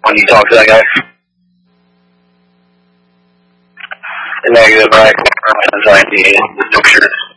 when you talk to that guy? Negative, right? Anxiety, the pictures.